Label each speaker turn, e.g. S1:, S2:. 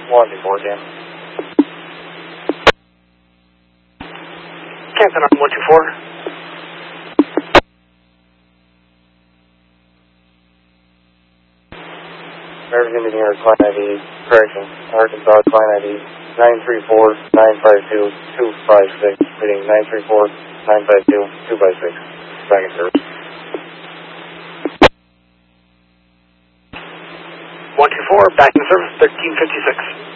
S1: 124, Dan.
S2: Captain on 124.
S1: American Engineer, Client ID, correction, Arkansas, Client ID 934-952-256, reading 934-952-256, back in service.
S2: 124, back in service, 1356.